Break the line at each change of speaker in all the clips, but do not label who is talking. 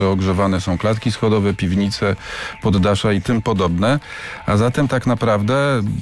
ogrzewane są klatki schodowe, piwnice, poddasza i tym podobne. A zatem tak naprawdę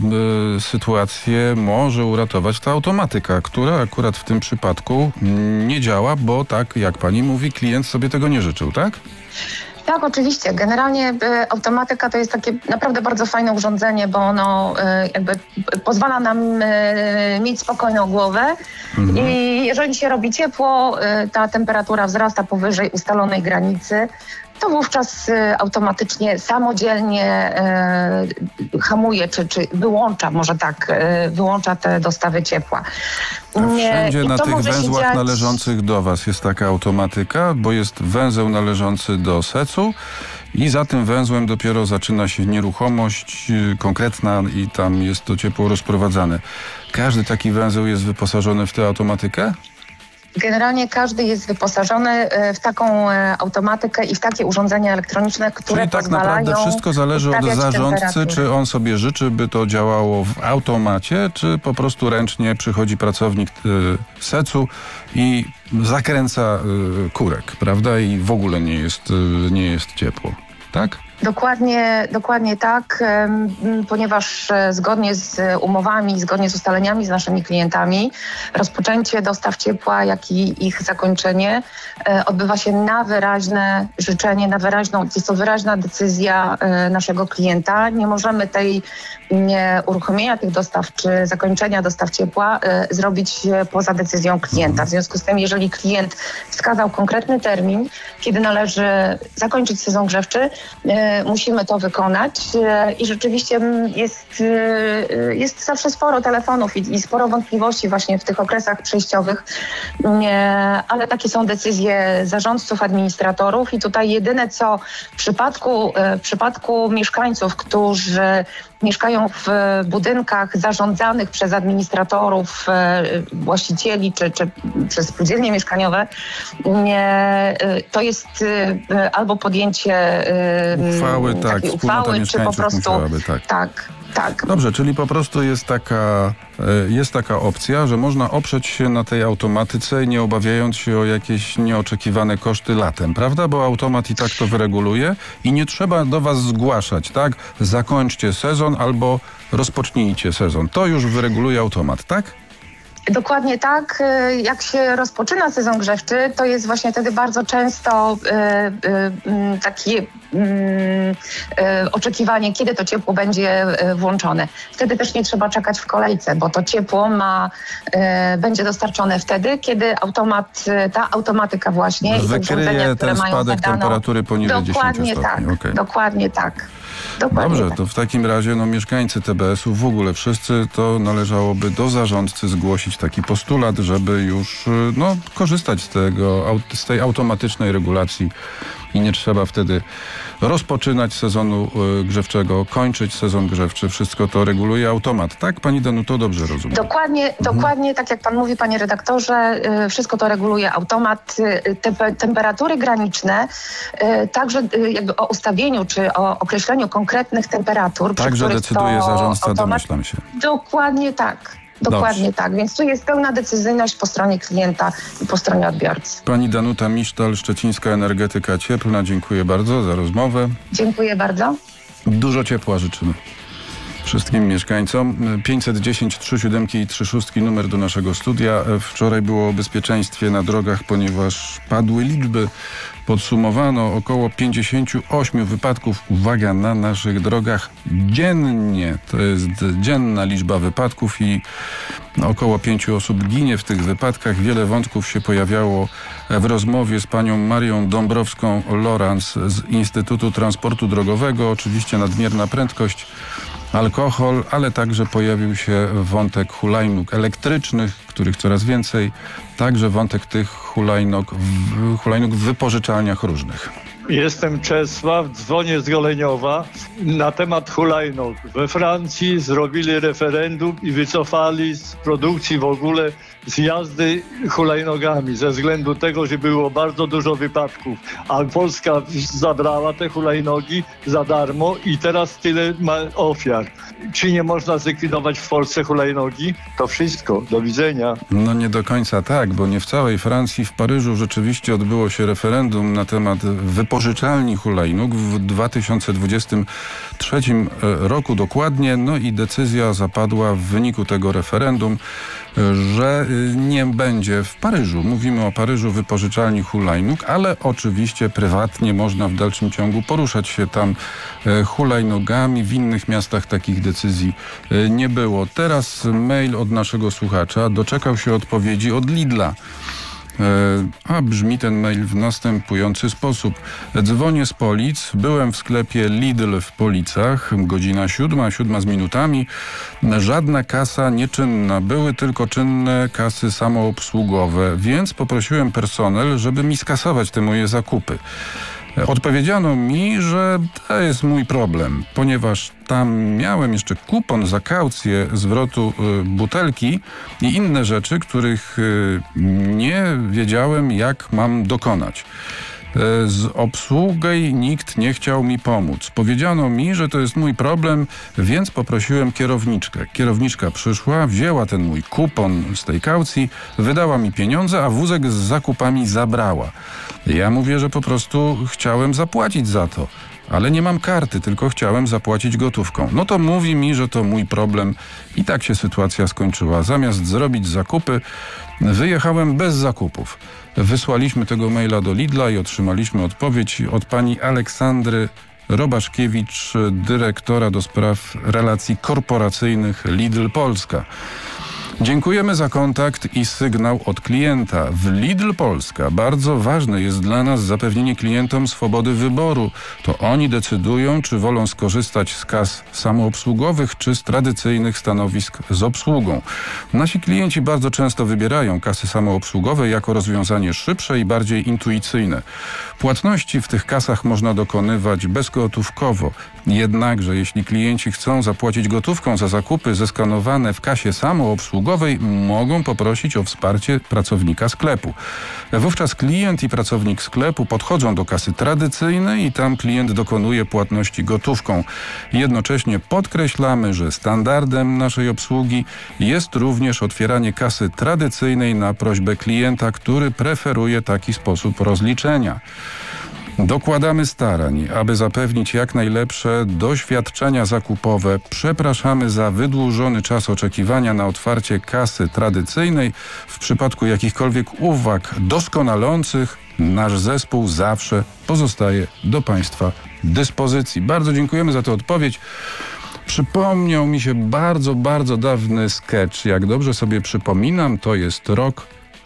sytuację może uratować ta automatyka, która akurat w tym przypadku nie działa, bo tak jak pani mówi, klient sobie tego nie życzył, tak?
Tak, oczywiście. Generalnie automatyka to jest takie naprawdę bardzo fajne urządzenie, bo ono jakby pozwala nam mieć spokojną głowę i jeżeli się robi ciepło, ta temperatura wzrasta powyżej ustalonej granicy, to wówczas automatycznie, samodzielnie hamuje, czy wyłącza, może tak, wyłącza te dostawy ciepła.
A wszędzie na tych węzłach należących do was jest taka automatyka, bo jest węzeł należący do SEC-u i za tym węzłem dopiero zaczyna się nieruchomość konkretna i tam jest to ciepło rozprowadzane. Każdy taki węzeł jest wyposażony w tę automatykę?
Generalnie każdy jest wyposażony w taką automatykę i w takie urządzenia elektroniczne, które
Czyli tak naprawdę wszystko zależy od zarządcy, czy on sobie życzy, by to działało w automacie, czy po prostu ręcznie przychodzi pracownik SEC-u i zakręca kurek, prawda? I w ogóle nie jest ciepło, tak?
Dokładnie tak, ponieważ zgodnie z umowami, zgodnie z ustaleniami z naszymi klientami, rozpoczęcie dostaw ciepła, jak i ich zakończenie odbywa się na wyraźne życzenie, jest to wyraźna decyzja naszego klienta. Nie możemy tej uruchomienia tych dostaw czy zakończenia dostaw ciepła zrobić poza decyzją klienta. W związku z tym, jeżeli klient wskazał konkretny termin, kiedy należy zakończyć sezon grzewczy, musimy to wykonać i rzeczywiście jest zawsze sporo telefonów i sporo wątpliwości właśnie w tych okresach przejściowych, ale takie są decyzje zarządców, administratorów i tutaj jedyne co w przypadku mieszkańców, którzy mieszkają w budynkach zarządzanych przez administratorów, właścicieli czy przez spółdzielnie mieszkaniowe, to jest albo podjęcie uchwały, czy po prostu tak.
Dobrze, czyli po prostu jest taka opcja, że można oprzeć się na tej automatyce, nie obawiając się o jakieś nieoczekiwane koszty latem, prawda? Bo automat i tak to wyreguluje i nie trzeba do was zgłaszać, tak? Zakończcie sezon albo rozpocznijcie sezon. To już wyreguluje automat, tak?
Dokładnie tak. Jak się rozpoczyna sezon grzewczy, to jest właśnie wtedy bardzo często takie oczekiwanie, kiedy to ciepło będzie włączone. Wtedy też nie trzeba czekać w kolejce, bo to ciepło będzie dostarczone wtedy, kiedy ta automatyka właśnie i te urządzenia, które mają
spadek temperatury poniżej 10 stopni.
Dokładnie tak.
Dobrze, to w takim razie mieszkańcy TBS-u, w ogóle wszyscy, to należałoby do zarządcy zgłosić taki postulat, żeby już korzystać z tej automatycznej regulacji i nie trzeba wtedy rozpoczynać sezonu grzewczego, kończyć sezon grzewczy. Wszystko to reguluje automat. Tak, pani Danuto, dobrze rozumiem?
Dokładnie tak jak pan mówi, panie redaktorze, wszystko to reguluje automat. Temperatury graniczne, także jakby o ustawieniu czy o określeniu konkretnych temperatur.
Także decyduje zarządca, domyślam się.
Dokładnie tak. Dokładnie tak, więc tu jest pełna decyzyjność po stronie klienta i po stronie odbiorcy.
Pani Danuta Misztal, Szczecińska Energetyka Cieplna, dziękuję bardzo za rozmowę.
Dziękuję bardzo.
Dużo ciepła życzymy wszystkim mieszkańcom. 510 37 i 36 numer do naszego studia. Wczoraj było o bezpieczeństwie na drogach, ponieważ padły liczby. Podsumowano około 58 wypadków, uwaga, na naszych drogach dziennie. To jest dzienna liczba wypadków i około 5 osób ginie w tych wypadkach. Wiele wątków się pojawiało w rozmowie z panią Marią Dąbrowską-Lorans z Instytutu Transportu Drogowego. Oczywiście nadmierna prędkość, alkohol, ale także pojawił się wątek hulajnóg elektrycznych, których coraz więcej. Także wątek tych hulajnóg w wypożyczalniach różnych.
Jestem Czesław, dzwonię z Goleniowa na temat hulajnóg. We Francji zrobili referendum i wycofali z produkcji w ogóle z jazdy hulajnogami ze względu tego, że było bardzo dużo wypadków, a Polska zabrała te hulajnogi za darmo i teraz tyle ma ofiar. Czy nie można zlikwidować w Polsce hulajnogi? To wszystko. Do widzenia.
No nie do końca tak. tak, bo nie w całej Francji. W Paryżu rzeczywiście odbyło się referendum na temat wypożyczalni hulajnóg w 2023 roku dokładnie. No i decyzja zapadła w wyniku tego referendum, że nie będzie w Paryżu. Mówimy o Paryżu wypożyczalni hulajnóg, ale oczywiście prywatnie można w dalszym ciągu poruszać się tam hulajnogami. W innych miastach takich decyzji nie było. Teraz mail od naszego słuchacza doczekał się odpowiedzi od Lidla. A brzmi ten mail w następujący sposób. Dzwonię z Polic, byłem w sklepie Lidl w Policach, godzina 7 z minutami, żadna kasa nieczynna, były tylko czynne kasy samoobsługowe, więc poprosiłem personel, żeby mi skasować te moje zakupy. Odpowiedziano mi, że to jest mój problem, ponieważ tam miałem jeszcze kupon za kaucję zwrotu butelki i inne rzeczy, których nie wiedziałem, jak mam dokonać. Z obsługi nikt nie chciał mi pomóc. Powiedziano mi, że to jest mój problem, więc poprosiłem kierowniczkę. Kierowniczka przyszła, wzięła ten mój kupon z tej kaucji, wydała mi pieniądze, a wózek z zakupami zabrała. Ja mówię, że po prostu chciałem zapłacić za to. Ale nie mam karty, tylko chciałem zapłacić gotówką. No to mówi mi, że to mój problem i tak się sytuacja skończyła. Zamiast zrobić zakupy, wyjechałem bez zakupów. Wysłaliśmy tego maila do Lidla i otrzymaliśmy odpowiedź od pani Aleksandry Robaszkiewicz, dyrektora do spraw relacji korporacyjnych Lidl Polska. Dziękujemy za kontakt i sygnał od klienta. W Lidl Polska bardzo ważne jest dla nas zapewnienie klientom swobody wyboru. To oni decydują, czy wolą skorzystać z kas samoobsługowych, czy z tradycyjnych stanowisk z obsługą. Nasi klienci bardzo często wybierają kasy samoobsługowe jako rozwiązanie szybsze i bardziej intuicyjne. Płatności w tych kasach można dokonywać bezgotówkowo. Jednakże jeśli klienci chcą zapłacić gotówką za zakupy zeskanowane w kasie samoobsługowej, mogą poprosić o wsparcie pracownika sklepu. Wówczas klient i pracownik sklepu podchodzą do kasy tradycyjnej i tam klient dokonuje płatności gotówką. Jednocześnie podkreślamy, że standardem naszej obsługi jest również otwieranie kasy tradycyjnej na prośbę klienta, który preferuje taki sposób rozliczenia. Dokładamy starań, aby zapewnić jak najlepsze doświadczenia zakupowe. Przepraszamy za wydłużony czas oczekiwania na otwarcie kasy tradycyjnej. W przypadku jakichkolwiek uwag doskonalących nasz zespół zawsze pozostaje do Państwa dyspozycji. Bardzo dziękujemy za tę odpowiedź. Przypomniał mi się bardzo, bardzo dawny sketch. Jak dobrze sobie przypominam, to jest rok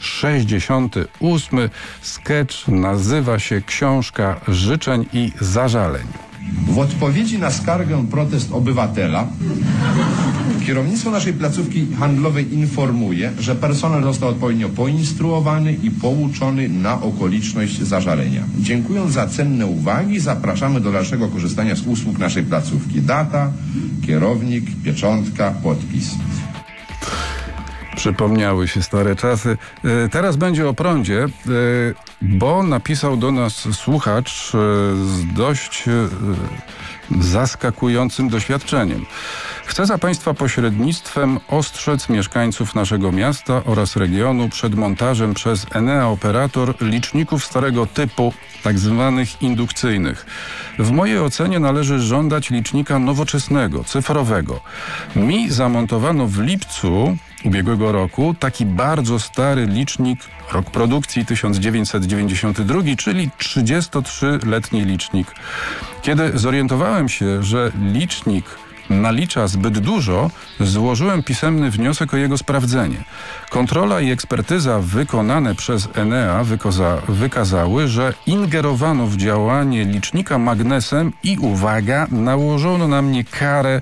68. Sketch nazywa się Książka życzeń i zażaleń.
W odpowiedzi na skargę protest obywatela kierownictwo naszej placówki handlowej informuje, że personel został odpowiednio poinstruowany i pouczony na okoliczność zażalenia. Dziękując za cenne uwagi, zapraszamy do dalszego korzystania z usług naszej placówki. Data, kierownik, pieczątka, podpis.
Przypomniały się stare czasy. Teraz będzie o prądzie, bo napisał do nas słuchacz z dość zaskakującym doświadczeniem. Chcę za Państwa pośrednictwem ostrzec mieszkańców naszego miasta oraz regionu przed montażem przez Enea Operator liczników starego typu, tak zwanych indukcyjnych. W mojej ocenie należy żądać licznika nowoczesnego, cyfrowego. Mi zamontowano w lipcu ubiegłego roku taki bardzo stary licznik, rok produkcji 1992, czyli 33-letni licznik. Kiedy zorientowałem się, że licznik nalicza zbyt dużo, złożyłem pisemny wniosek o jego sprawdzenie. Kontrola i ekspertyza wykonane przez Enea wykazały, że ingerowano w działanie licznika magnesem i uwaga, nałożono na mnie karę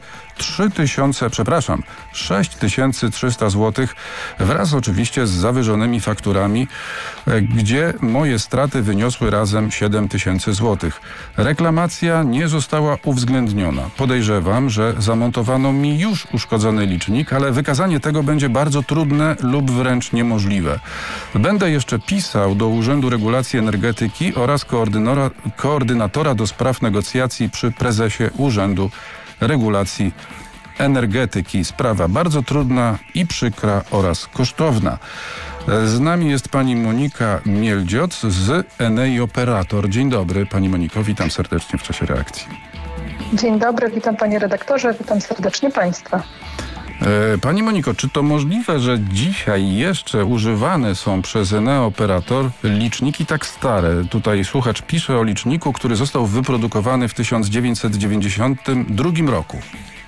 6300 zł wraz oczywiście z zawyżonymi fakturami, gdzie moje straty wyniosły razem 7000 zł. Reklamacja nie została uwzględniona. Podejrzewam, że zamontowano mi już uszkodzony licznik, ale wykazanie tego będzie bardzo trudne lub wręcz niemożliwe. Będę jeszcze pisał do Urzędu Regulacji Energetyki oraz koordynatora do spraw negocjacji przy prezesie Urzędu Regulacji Energetyki. Sprawa bardzo trudna i przykra oraz kosztowna. Z nami jest pani Monika Mieldzioc z Enei Operator. Dzień dobry, pani Moniko, witam serdecznie w czasie reakcji.
Dzień dobry, witam panie redaktorze, witam serdecznie państwa.
Pani Moniko, czy to możliwe, że dzisiaj jeszcze używane są przez Enea Operator liczniki tak stare? Tutaj słuchacz pisze o liczniku, który został wyprodukowany w 1992 roku.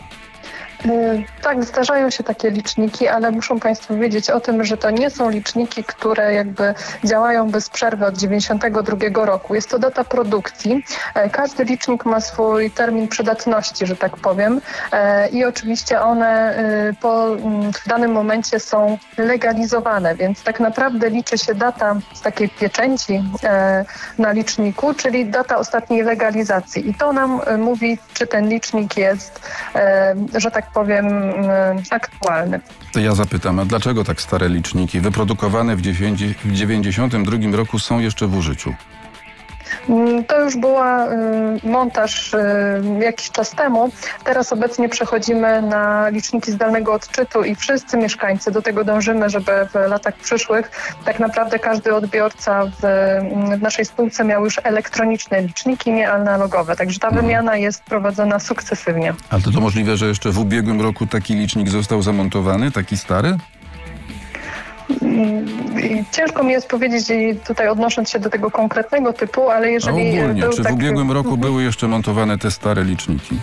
Tak, zdarzają się takie liczniki, ale muszą państwo wiedzieć o tym, że to nie są liczniki, które jakby działają bez przerwy od 1992 roku. Jest to data produkcji. Każdy licznik ma swój termin przydatności, że tak powiem. I oczywiście one w danym momencie są legalizowane, więc tak naprawdę liczy się data z takiej pieczęci na liczniku, czyli data ostatniej legalizacji. I to nam mówi, czy ten licznik jest, że tak powiem, aktualny.
To ja zapytam, a dlaczego tak stare liczniki wyprodukowane w 1992 roku są jeszcze w użyciu?
To już była montaż jakiś czas temu. Teraz obecnie przechodzimy na liczniki zdalnego odczytu i wszyscy mieszkańcy, do tego dążymy, żeby w latach przyszłych tak naprawdę każdy odbiorca w naszej spółce miał już elektroniczne liczniki, nie analogowe. Także ta wymiana jest prowadzona sukcesywnie.
Ale to możliwe, że jeszcze w ubiegłym roku taki licznik został zamontowany, taki stary?
Ciężko mi jest powiedzieć tutaj odnosząc się do tego konkretnego typu, ale jeżeli...
A ogólnie, czy w ubiegłym roku były jeszcze montowane te stare liczniki?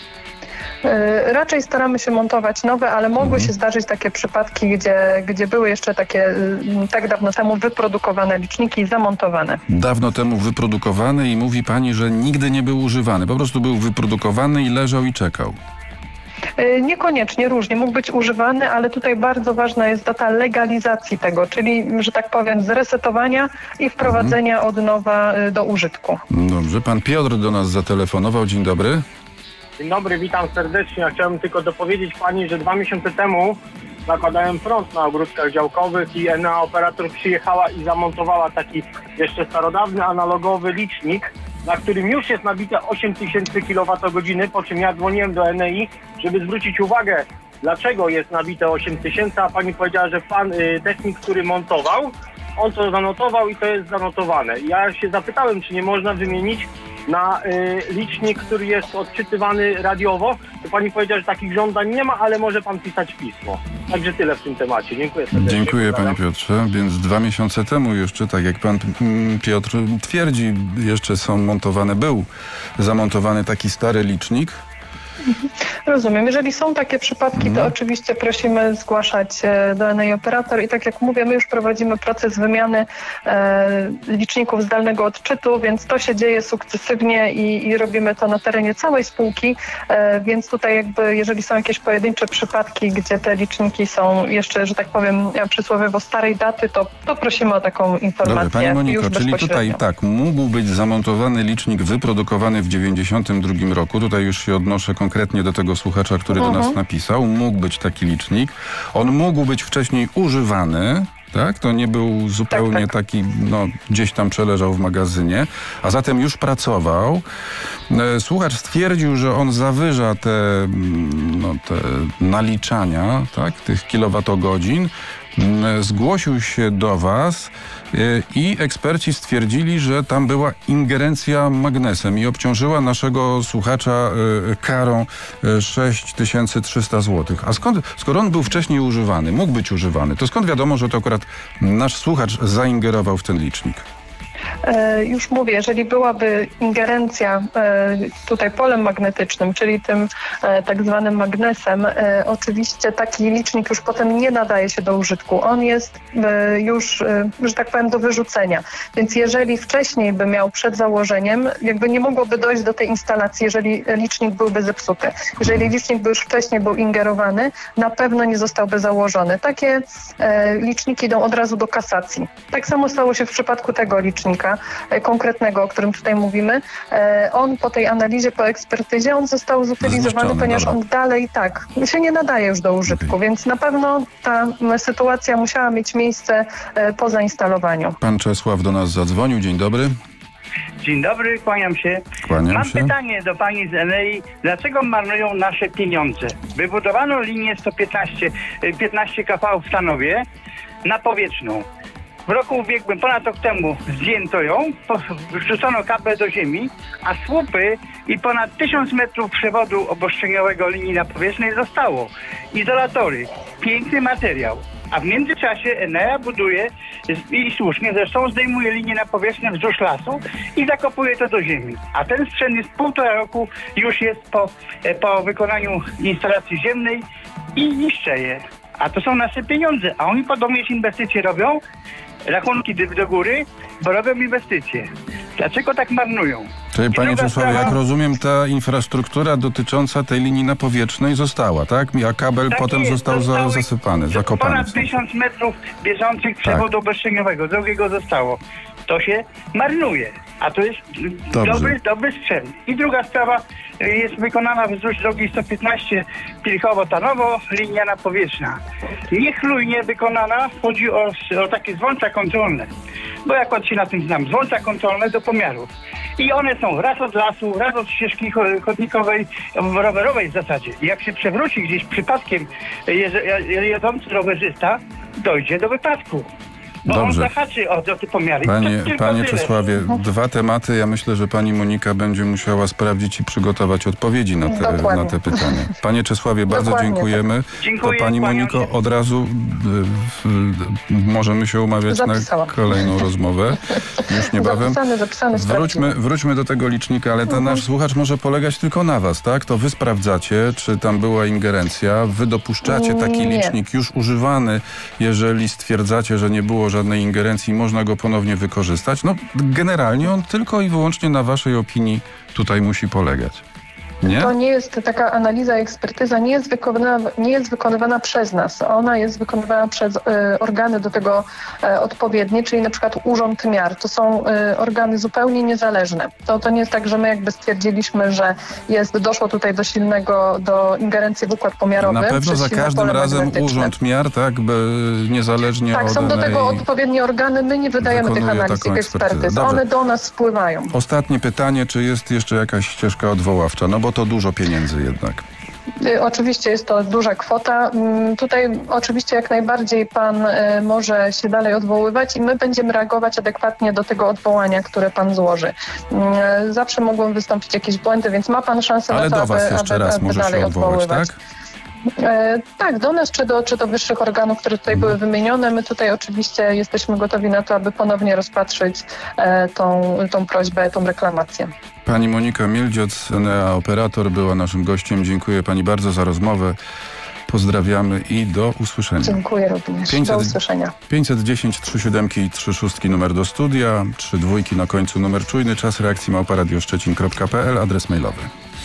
Raczej staramy się montować nowe, ale mogły się zdarzyć takie przypadki, gdzie były jeszcze takie tak dawno temu wyprodukowane liczniki i zamontowane.
Dawno temu wyprodukowane i mówi pani, że nigdy nie był używany. Po prostu był wyprodukowany i leżał i czekał.
Niekoniecznie, różnie. Mógł być używany, ale tutaj bardzo ważna jest data legalizacji tego, czyli, że tak powiem, zresetowania i wprowadzenia od nowa do użytku.
Dobrze, pan Piotr do nas zatelefonował. Dzień dobry.
Dzień dobry, witam serdecznie. Ja chciałem tylko dopowiedzieć pani, że 2 miesiące temu zakładałem prąd na ogródkach działkowych i Enea Operator przyjechała i zamontowała taki jeszcze starodawny, analogowy licznik, na którym już jest nabite 8000 kWh, po czym ja dzwoniłem do Enei, żeby zwrócić uwagę, dlaczego jest nabite 8000, a pani powiedziała, że pan technik, który montował, on to zanotował i to jest zanotowane. Ja się zapytałem, czy nie można wymienić na licznik, który jest odczytywany radiowo, to pani powiedziała, że takich żądań nie ma, ale może pan pisać pismo. Także tyle w tym temacie. Dziękuję serdecznie.
Dziękuję panie Piotrze. Więc 2 miesiące temu jeszcze, tak jak pan Piotr twierdzi, jeszcze był zamontowany taki stary licznik.
Rozumiem. Jeżeli są takie przypadki, to oczywiście prosimy zgłaszać do Enei Operator i tak jak mówię, my już prowadzimy proces wymiany liczników zdalnego odczytu, więc to się dzieje sukcesywnie i robimy to na terenie całej spółki, więc tutaj jakby jeżeli są jakieś pojedyncze przypadki, gdzie te liczniki są jeszcze, że tak powiem, przysłowiowo starej daty, to prosimy o taką informację.
Dobrze, pani Moniko, czyli tutaj tak, mógł być zamontowany licznik wyprodukowany w 1992 roku. Tutaj już się odnoszę konkretnie do tego słuchacza, który do nas napisał. Mógł być taki licznik. On mógł być wcześniej używany. Tak? To nie był zupełnie taki, gdzieś tam przeleżał w magazynie, a zatem już pracował. Słuchacz stwierdził, że on zawyża te naliczania, tak? Tych kilowatogodzin. Zgłosił się do was i eksperci stwierdzili, że tam była ingerencja magnesem i obciążyła naszego słuchacza karą 6300 zł. A skoro on był wcześniej używany, mógł być używany, to skąd wiadomo, że to akurat nasz słuchacz zaingerował w ten licznik?
Już mówię, jeżeli byłaby ingerencja tutaj polem magnetycznym, czyli tym tak zwanym magnesem, oczywiście taki licznik już potem nie nadaje się do użytku. On jest już, że tak powiem, do wyrzucenia. Więc jeżeli wcześniej by miał przed założeniem, jakby nie mogłoby dojść do tej instalacji, jeżeli licznik byłby zepsuty. Jeżeli licznik by już wcześniej był ingerowany, na pewno nie zostałby założony. Takie liczniki idą od razu do kasacji. Tak samo stało się w przypadku tego licznika konkretnego, o którym tutaj mówimy. On po tej analizie, po ekspertyzie, on został zutylizowany, ponieważ on dalej się nie nadaje już do użytku, więc na pewno ta sytuacja musiała mieć miejsce po zainstalowaniu.
Pan Czesław do nas zadzwonił. Dzień dobry.
Dzień dobry, kłaniam się. Mam pytanie do pani z Enei. Dlaczego marnują nasze pieniądze? Wybudowano linię 15 kV w Stanowie na powietrzną. W roku ubiegłym, ponad rok temu, zdjęto ją, wrzucono kabel do ziemi, a słupy i ponad 1000 metrów przewodu obostrzeniowego linii napowietrznej zostało. Izolatory, piękny materiał. A w międzyczasie Enea buduje, i słusznie zresztą, zdejmuje linię napowietrzną wzdłuż lasu i zakopuje to do ziemi. A ten sprzęt jest 1,5 roku, już jest po wykonaniu instalacji ziemnej i niszczeje. A to są nasze pieniądze, a oni podobnie inwestycje robią, rachunki do góry, bo robią inwestycje. Dlaczego tak marnują?
Czyli panie Czesławie, jak rozumiem, ta infrastruktura dotycząca tej linii napowietrznej została, tak? A kabel
tak
potem
jest,
został zasypany, zakopany.
Ponad 1000 metrów bieżących przewodu obostrzeniowego, drugiego zostało. To się marnuje, a to jest dobry sprzęt. I druga sprawa, jest wykonana wzdłuż drogi 115 Pilchowo-Tarnowo, linia napowietrzna. Niechlujnie wykonana, chodzi o takie zwłącza kontrolne. Bo jak się na tym znam, zwłącza kontrolne do pomiarów. I one są raz od lasu, raz od ścieżki chodnikowej, rowerowej w zasadzie. I jak się przewróci gdzieś przypadkiem jedzący rowerzysta, dojdzie do wypadku. Bo
dobrze.
On zahaczy o te pomiary.
Panie Czesławie, 2 tematy. Ja myślę, że pani Monika będzie musiała sprawdzić i przygotować odpowiedzi na te pytania. Panie Czesławie, bardzo dziękujemy.
Dziękuję,
to pani Moniko, od razu możemy się umawiać na kolejną rozmowę. Już niebawem. Wróćmy do tego licznika, ale ten nasz słuchacz może polegać tylko na was, tak? To wy sprawdzacie, czy tam była ingerencja. Wy dopuszczacie taki licznik już używany, jeżeli stwierdzacie, że nie było żadnej ingerencji, można go ponownie wykorzystać. No, generalnie on tylko i wyłącznie na waszej opinii tutaj musi polegać. Nie?
To nie jest taka analiza, ekspertyza, nie jest wykonywana przez nas. Ona jest wykonywana przez organy do tego odpowiednie, czyli na przykład Urząd Miar. To są organy zupełnie niezależne. To nie jest tak, że my jakby stwierdziliśmy, że doszło tutaj do ingerencji w układ pomiarowy.
Na pewno za każdym razem Urząd Miar, tak, niezależnie od...
Tak, są do tego odpowiednie organy, my nie wydajemy tych analiz i ekspertyz. Dobrze. One do nas spływają.
Ostatnie pytanie, czy jest jeszcze jakaś ścieżka odwoławcza? No bo to dużo pieniędzy jednak.
Oczywiście jest to duża kwota. Tutaj oczywiście jak najbardziej pan może się dalej odwoływać i my będziemy reagować adekwatnie do tego odwołania, które pan złoży. Zawsze mogą wystąpić jakieś błędy, więc ma pan szansę na to,
do was jeszcze raz może
dalej
się odwoływać, tak?
Tak, do nas czy do wyższych organów, które tutaj były wymienione. My tutaj oczywiście jesteśmy gotowi na to, aby ponownie rozpatrzyć tą prośbę, tą reklamację.
Pani Monika Mieldzioc, Enea Operator, była naszym gościem. Dziękuję pani bardzo za rozmowę. Pozdrawiamy i do usłyszenia.
Dziękuję również. Do usłyszenia.
510 37 i 36 numer do studia, 32 na końcu numer czujny, czas reakcji @radioszczecin.pl, adres mailowy.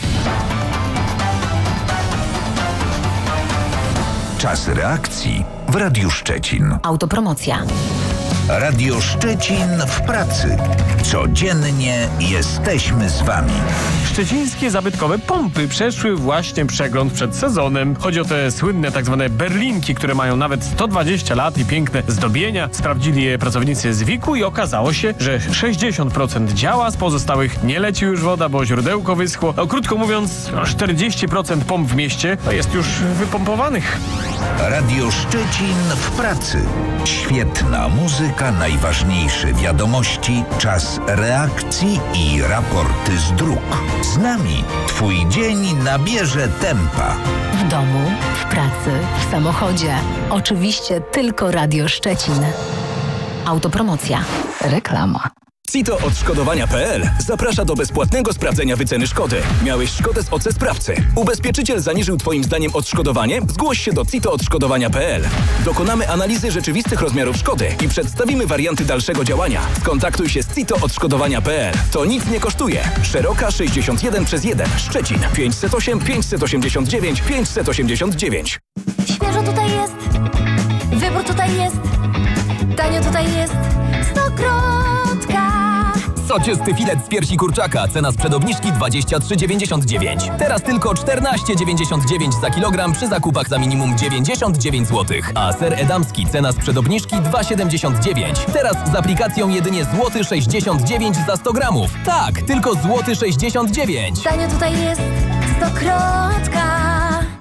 Czas reakcji w Radiu Szczecin.
Autopromocja.
Radio Szczecin w pracy. Codziennie jesteśmy z wami.
Szczecińskie zabytkowe pompy przeszły właśnie przegląd przed sezonem. Chodzi o te słynne tak zwane berlinki, które mają nawet 120 lat i piękne zdobienia. Sprawdzili je pracownicy z WIK-u i okazało się, że 60% działa, z pozostałych nie leci już woda, bo źródełko wyschło. Krótko mówiąc, 40% pomp w mieście jest już wypompowanych.
Radio Szczecin w pracy. Świetna muzyka, najważniejsze wiadomości, czas reakcji i raporty z dróg. Z nami twój dzień nabierze tempa.
W domu, w pracy, w samochodzie. Oczywiście tylko Radio Szczecin. Autopromocja. Reklama.
CITO Odszkodowania.pl zaprasza do bezpłatnego sprawdzenia wyceny szkody. Miałeś szkodę z OC Sprawcy. Ubezpieczyciel zaniżył twoim zdaniem odszkodowanie? Zgłoś się do CITO Odszkodowania.pl. Dokonamy analizy rzeczywistych rozmiarów szkody i przedstawimy warianty dalszego działania. Skontaktuj się z CITO Odszkodowania.pl. To nic nie kosztuje. Szeroka 61/1. Szczecin 508 589 589.
Świeżo tutaj jest. Wybór tutaj jest. Tanio tutaj jest. Stokrotka.
Soczysty filet z piersi kurczaka. Cena sprzed obniżki 23,99. Teraz tylko 14,99 za kilogram przy zakupach za minimum 99 zł. A ser edamski. Cena sprzed obniżki 2,79. Teraz z aplikacją jedynie złoty 69 za 100 gramów. Tak, tylko złoty 69.
Tanio tutaj jest. Stokrotka.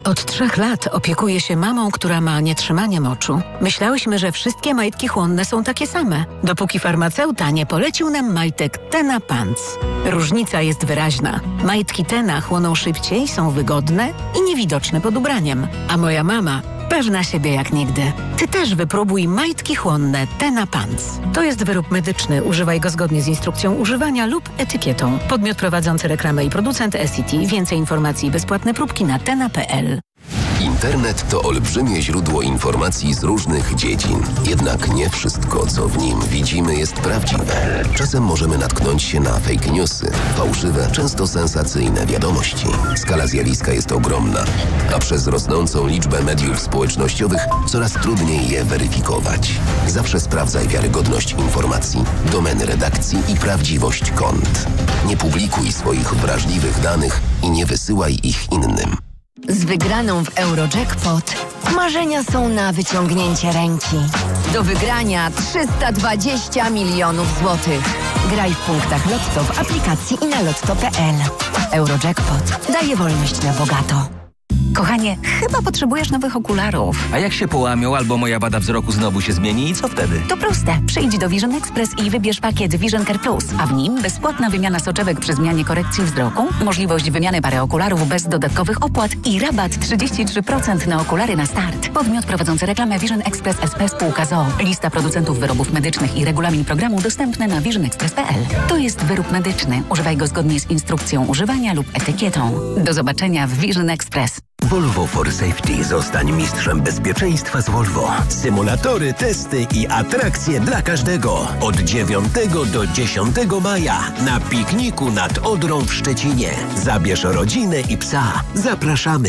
Od 3 lat opiekuję się mamą, która ma nietrzymanie moczu. Myślałyśmy, że wszystkie majtki chłonne są takie same, dopóki farmaceuta nie polecił nam majtek Tena Pants. Różnica jest wyraźna. Majtki Tena chłoną szybciej, są wygodne i niewidoczne pod ubraniem. A moja mama pewna siebie jak nigdy. Ty też wypróbuj majtki chłonne Tena Pants. To jest wyrób medyczny. Używaj go zgodnie z instrukcją używania lub etykietą. Podmiot prowadzący reklamę i producent SCT. Więcej informacji i bezpłatne próbki na tena.pl.
Internet to olbrzymie źródło informacji z różnych dziedzin. Jednak nie wszystko, co w nim widzimy, jest prawdziwe. Czasem możemy natknąć się na fake newsy, fałszywe, często sensacyjne wiadomości. Skala zjawiska jest ogromna, a przez rosnącą liczbę mediów społecznościowych coraz trudniej je weryfikować. Zawsze sprawdzaj wiarygodność informacji, domeny redakcji i prawdziwość kont. Nie publikuj swoich wrażliwych danych i nie wysyłaj ich innym.
Z wygraną w Eurojackpot marzenia są na wyciągnięcie ręki. Do wygrania 320 milionów złotych. Graj w punktach Lotto w aplikacji i na lotto.pl. Eurojackpot daje wolność na bogato.
Kochanie, chyba potrzebujesz nowych okularów.
A jak się połamią albo moja wada wzroku znowu się zmieni i co wtedy?
To proste. Przyjdź do Vision Express i wybierz pakiet Vision Care Plus, a w nim bezpłatna wymiana soczewek przy zmianie korekcji wzroku, możliwość wymiany pary okularów bez dodatkowych opłat i rabat 33% na okulary na start. Podmiot prowadzący reklamę Vision Express SP spółka z o.o. Lista producentów wyrobów medycznych i regulamin programu dostępne na visionexpress.pl. To jest wyrób medyczny. Używaj go zgodnie z instrukcją używania lub etykietą. Do zobaczenia w Vision Express.
Volvo for Safety. Zostań mistrzem bezpieczeństwa z Volvo. Symulatory, testy i atrakcje dla każdego. Od 9 do 10 maja na pikniku nad Odrą w Szczecinie. Zabierz rodzinę i psa. Zapraszamy.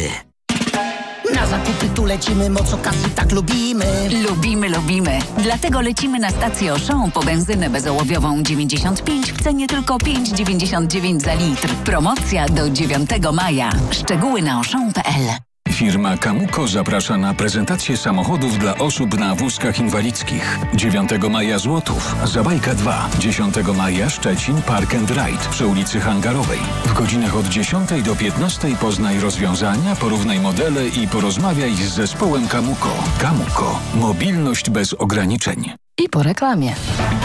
Na zakupy tu lecimy, moc okazji tak lubimy.
Lubimy. Dlatego lecimy na stację Auchan po benzynę bezołowiową 95 w cenie tylko 5,99 za litr. Promocja do 9 maja. Szczegóły na auchan.pl.
Firma Camuco zaprasza na prezentację samochodów dla osób na wózkach inwalidzkich. 9 maja Złotów, Zabajka 2. 10 maja Szczecin Park and Ride przy ulicy Hangarowej. W godzinach od 10 do 15 poznaj rozwiązania, porównaj modele i porozmawiaj z zespołem Camuco. Camuco. Mobilność bez ograniczeń.
I po reklamie.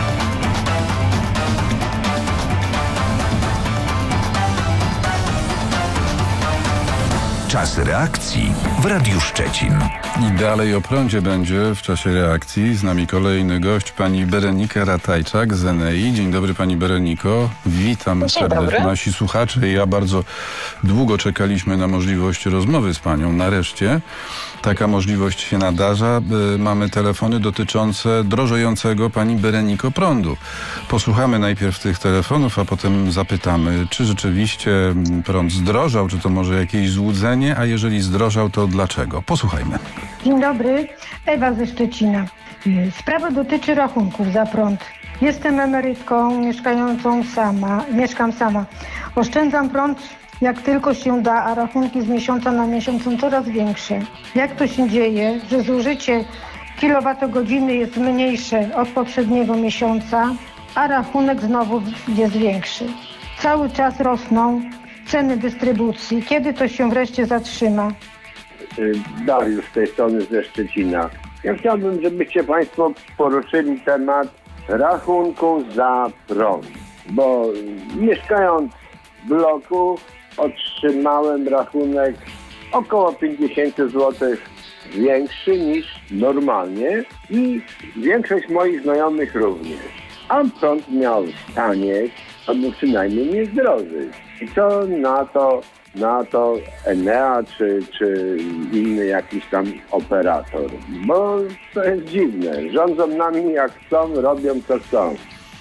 Czas reakcji w Radiu Szczecin.
I dalej o prądzie będzie w czasie reakcji. Z nami kolejny gość, pani Berenika Ratajczak z Enei. Dzień dobry, pani Bereniko. Witam serdecznie. Nasi słuchacze i ja bardzo długo czekaliśmy na możliwość rozmowy z panią. Nareszcie taka możliwość się nadarza. Mamy telefony dotyczące drożejącego, pani Bereniko, prądu. Posłuchamy najpierw tych telefonów, a potem zapytamy, czy rzeczywiście prąd zdrożał, czy to może jakieś złudzenie, a jeżeli zdrożał, to dlaczego? Posłuchajmy.
Dzień dobry, Ewa ze Szczecina. Sprawa dotyczy rachunków za prąd. Jestem emerytką, mieszkam sama. Oszczędzam prąd jak tylko się da, a rachunki z miesiąca na miesiąc są coraz większe. Jak to się dzieje, że zużycie kilowatogodziny jest mniejsze od poprzedniego miesiąca, a rachunek znowu jest większy? Cały czas rosną ceny dystrybucji. Kiedy to się wreszcie zatrzyma?
Dariusz z tej strony ze Szczecina. Ja chciałbym, żebyście państwo poruszyli temat rachunku za prąd, bo mieszkając w bloku otrzymałem rachunek około 50 zł większy niż normalnie i większość moich znajomych również. A prąd miał tanieć, albo przynajmniej nie zdrożyć. I co na to Enea czy inny jakiś tam operator? Bo to jest dziwne. Rządzą nami jak chcą, robią co chcą.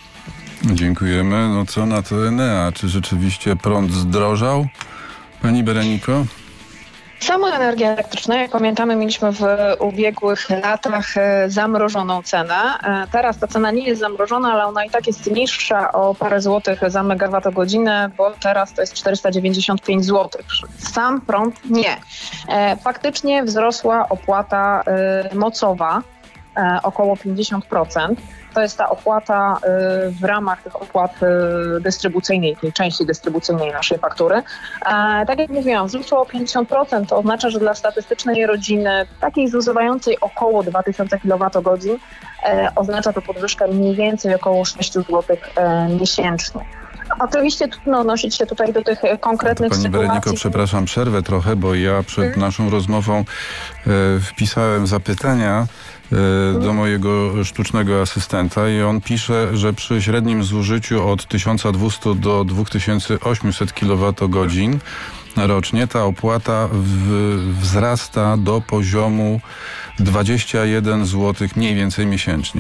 Dziękujemy. No co na to Enea? Czy rzeczywiście prąd zdrożał? Pani Bereniko?
Samą energię elektryczną, jak pamiętamy, mieliśmy w ubiegłych latach zamrożoną cenę. Teraz ta cena nie jest zamrożona, ale ona i tak jest niższa o parę złotych za megawattogodzinę, bo teraz to jest 495 zł. Sam prąd nie. Faktycznie wzrosła opłata mocowa około 50%. to jest ta opłata w ramach tych opłat dystrybucyjnej, tej części dystrybucyjnej naszej faktury. Tak jak mówiłam, wzrosło o 50%, to oznacza, że dla statystycznej rodziny, takiej zużywającej około 2000 kWh, oznacza to podwyżkę mniej więcej około 6 zł miesięcznie. Oczywiście trudno odnosić się tutaj do tych konkretnych
Pani
sytuacji.
Bereniko, przepraszam, przerwę trochę, bo ja przed naszą rozmową wpisałem zapytania do mojego sztucznego asystenta i on pisze, że przy średnim zużyciu od 1200 do 2800 kWh rocznie ta opłata wzrasta do poziomu 21 zł mniej więcej miesięcznie.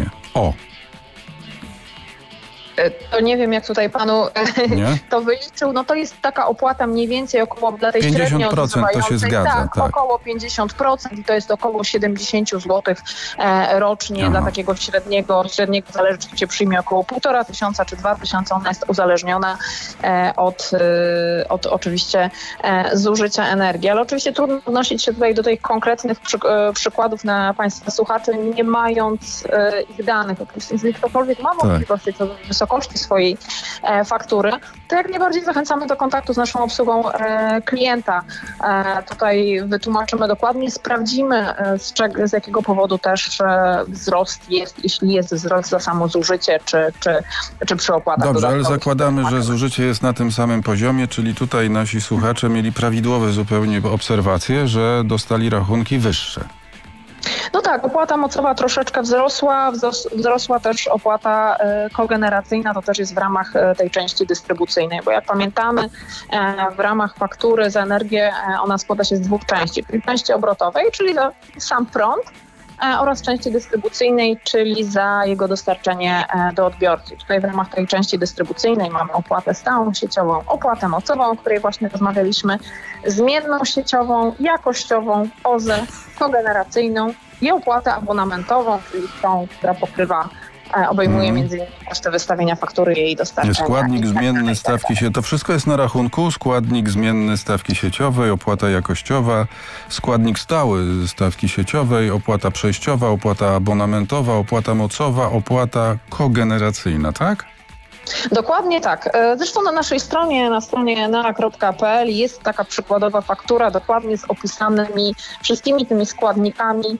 To nie wiem, jak tutaj panu to wyliczył. No to jest taka opłata mniej więcej około dla tej średnio
50% to się zgadza, tak.
Około 50% i to jest około 70 zł rocznie dla takiego średniego, zależy czy się przyjmie około 1500 czy 2000, ona jest uzależniona od oczywiście zużycia energii. Ale oczywiście trudno odnosić się tutaj do tych konkretnych przykładów na państwa słuchaczy, nie mając ich danych. Oczywiście, jeżeli ktokolwiek ma możliwości co do wysokości swojej faktury, to jak najbardziej zachęcamy do kontaktu z naszą obsługą klienta. Tutaj wytłumaczymy dokładnie, sprawdzimy z jakiego powodu też wzrost jest, jeśli jest wzrost za samo zużycie, czy przy opłatach
Dobrze, ale
dodatkowych.
zakładamy, że zużycie jest na tym samym poziomie, czyli tutaj nasi słuchacze mieli prawidłowe zupełnie obserwacje, że dostali rachunki wyższe.
No tak, opłata mocowa troszeczkę wzrosła też opłata kogeneracyjna, to też jest w ramach tej części dystrybucyjnej, bo jak pamiętamy, w ramach faktury za energię ona składa się z dwóch części, czyli części obrotowej, czyli za sam prąd, oraz części dystrybucyjnej, czyli za jego dostarczenie do odbiorcy. Tutaj w ramach tej części dystrybucyjnej mamy opłatę stałą sieciową, opłatę mocową, o której właśnie rozmawialiśmy, zmienną sieciową, jakościową, OZE, kogeneracyjną i opłatę abonamentową, czyli tą, która obejmuje m.in. koszty wystawienia faktury i jej dostarczenia.
Składnik zmienny stawki sieciowej, to wszystko jest na rachunku, składnik zmienny stawki sieciowej, opłata jakościowa, składnik stały stawki sieciowej, opłata przejściowa, opłata abonamentowa, opłata mocowa, opłata kogeneracyjna, tak?
Dokładnie tak. Zresztą na naszej stronie, na stronie enea.pl jest taka przykładowa faktura dokładnie z opisanymi wszystkimi tymi składnikami,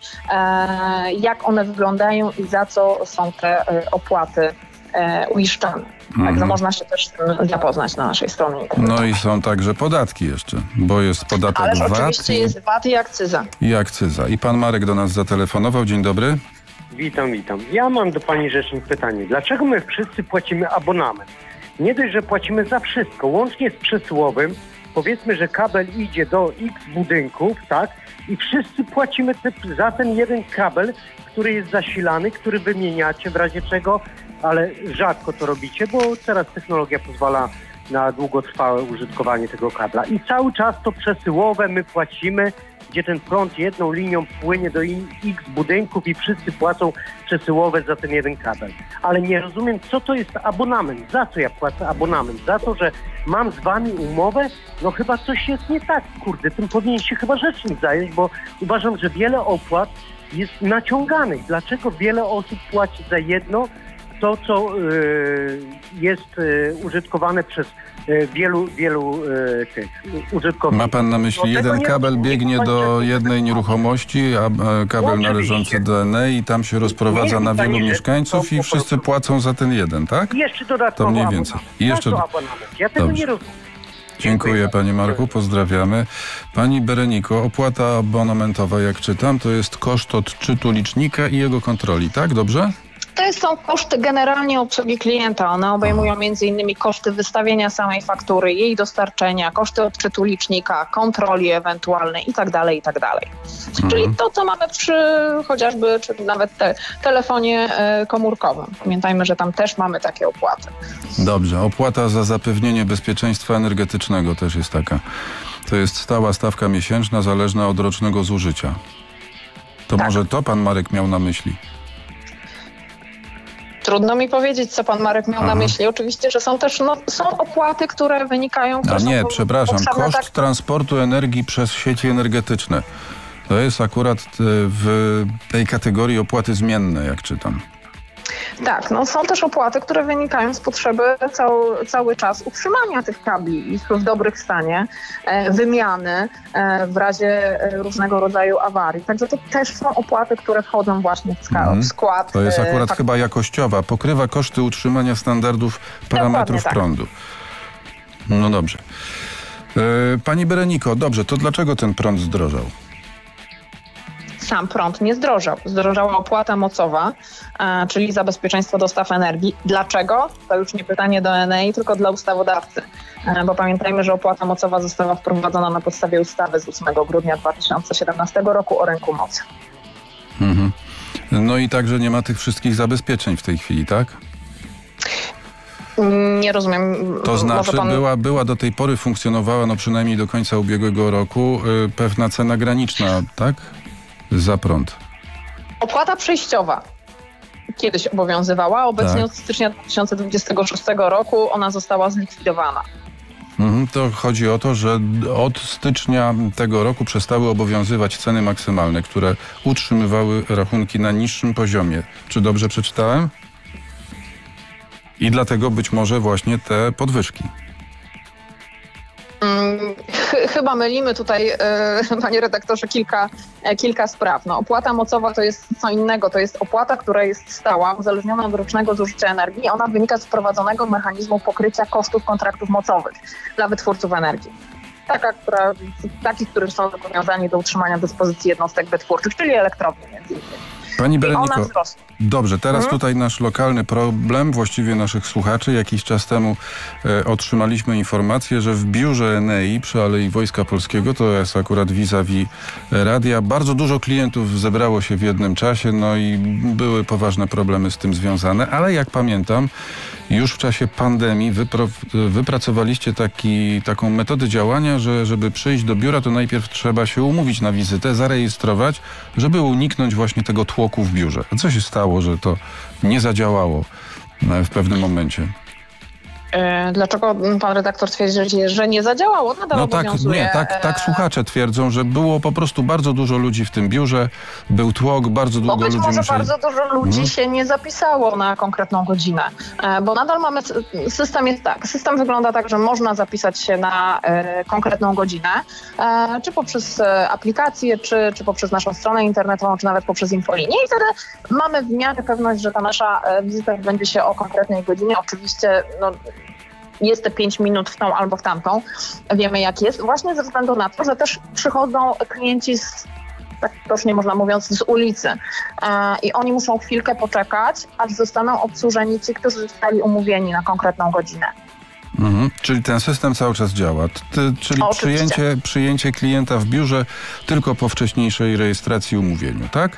jak one wyglądają i za co są te opłaty uiszczane. Także można się też z tym zapoznać na naszej stronie.
No i są także podatki jeszcze, bo jest podatek
Ależ
VAT.
Oczywiście jest VAT i akcyza.
I akcyza. I pan Marek do nas zatelefonował. Dzień dobry.
Witam. Ja mam do pani rzecznik pytanie. Dlaczego my wszyscy płacimy abonament? Nie dość, że płacimy za wszystko, łącznie z przesyłowym. Powiedzmy, że kabel idzie do X budynków, tak? I wszyscy płacimy za ten jeden kabel, który jest zasilany, który wymieniacie w razie czego, ale rzadko to robicie, bo teraz technologia pozwala na długotrwałe użytkowanie tego kabla. I cały czas to przesyłowe my płacimy, gdzie ten prąd jedną linią płynie do X budynków i wszyscy płacą przesyłowe za ten jeden kabel. Ale nie rozumiem, co to jest abonament. Za co ja płacę abonament? Za to, że mam z wami umowę? No chyba coś jest nie tak, kurde. Tym powinien się chyba rzecznik zająć, bo uważam, że wiele opłat jest naciąganych. Dlaczego wiele osób płaci za jedno, to co jest użytkowane przez wielu tych użytkowników.
Ma pan na myśli, jeden kabel biegnie do jednej nieruchomości, a kabel należący do Enei i tam się rozprowadza na wielu mieszkańców i wszyscy płacą za ten jeden, tak?
Jeszcze dodatkowo
to mniej więcej.
I jeszcze ja tego nie rozumiem.
Dziękuję panie Marku, pozdrawiamy. Pani Bereniko, opłata abonamentowa, jak czytam, to jest koszt odczytu licznika i jego kontroli, tak? Dobrze?
To są koszty generalnie obsługi klienta. One obejmują m.in. koszty wystawienia samej faktury, jej dostarczenia, koszty odczytu licznika, kontroli ewentualnej itd., itd. Czyli to, co mamy przy chociażby, czy nawet telefonie komórkowym. Pamiętajmy, że tam też mamy takie opłaty.
Dobrze. Opłata za zapewnienie bezpieczeństwa energetycznego też jest taka. To jest stała stawka miesięczna, zależna od rocznego zużycia. To może to pan Marek miał na myśli?
Trudno mi powiedzieć, co pan Marek miał na myśli. Oczywiście, że są też są opłaty, które wynikają...
Przepraszam. Koszt transportu energii przez sieci energetyczne. To jest akurat w tej kategorii opłaty zmienne, jak czytam.
Tak, no są też opłaty, które wynikają z potrzeby cały czas utrzymania tych kabli, ich w dobrym stanie, wymiany w razie różnego rodzaju awarii. Także to też są opłaty, które wchodzą właśnie w skład.
To jest akurat chyba jakościowa. Pokrywa koszty utrzymania standardów parametrów prądu. No dobrze. Pani Bereniko, dobrze, to dlaczego ten prąd zdrożał?
Sam prąd nie zdrożał. Zdrożała opłata mocowa, czyli za bezpieczeństwo dostaw energii. Dlaczego? To już nie pytanie do Enei, tylko dla ustawodawcy. Bo pamiętajmy, że opłata mocowa została wprowadzona na podstawie ustawy z 8 grudnia 2017 roku o rynku mocy.
No i także nie ma tych wszystkich zabezpieczeń w tej chwili, tak?
Nie rozumiem.
To znaczy była do tej pory funkcjonowała, no przynajmniej do końca ubiegłego roku, pewna cena graniczna, tak? Za prąd.
Opłata przejściowa kiedyś obowiązywała, obecnie od stycznia 2026 roku ona została zlikwidowana.
To chodzi o to, że od stycznia tego roku przestały obowiązywać ceny maksymalne, które utrzymywały rachunki na niższym poziomie. Czy dobrze przeczytałem? I dlatego być może właśnie te podwyżki.
Chyba mylimy tutaj, panie redaktorze, kilka spraw. No, opłata mocowa to jest co innego. To jest opłata, która jest stała, uzależniona od rocznego zużycia energii. Ona wynika z wprowadzonego mechanizmu pokrycia kosztów kontraktów mocowych dla wytwórców energii. Takich, którzy są zobowiązani do utrzymania dyspozycji jednostek wytwórczych, czyli elektrowni między innymi.
Pani Bereniko, dobrze, teraz tutaj nasz lokalny problem, właściwie naszych słuchaczy. Jakiś czas temu otrzymaliśmy informację, że w biurze Enei przy Alei Wojska Polskiego, to jest akurat vis-a-vis radia, bardzo dużo klientów zebrało się w jednym czasie, no i były poważne problemy z tym związane, ale jak pamiętam, już w czasie pandemii wypracowaliście taką metodę działania, że żeby przyjść do biura, to najpierw trzeba się umówić na wizytę, zarejestrować, żeby uniknąć właśnie tego tłoku w biurze. A co się stało, że to nie zadziałało w pewnym momencie?
Dlaczego pan redaktor twierdzi, że nie zadziałało? Nadal obowiązuje.
Tak słuchacze twierdzą, że było po prostu bardzo dużo ludzi w tym biurze, był tłok, bardzo długo ludzi musieli...
bardzo dużo ludzi się nie zapisało na konkretną godzinę, bo nadal mamy... System wygląda tak, że można zapisać się na konkretną godzinę, czy poprzez aplikację, czy poprzez naszą stronę internetową, czy nawet poprzez infolinię i wtedy mamy w miarę pewność, że ta nasza wizyta odbędzie się o konkretnej godzinie. Oczywiście, jest te 5 minut w tą albo w tamtą. Wiemy jak jest. Właśnie ze względu na to, że też przychodzą klienci tak tocznie można mówiąc, z ulicy. I oni muszą chwilkę poczekać, aż zostaną obsłużeni ci, którzy zostali umówieni na konkretną godzinę.
Czyli ten system cały czas działa. Czyli przyjęcie klienta w biurze tylko po wcześniejszej rejestracji i umówieniu, tak?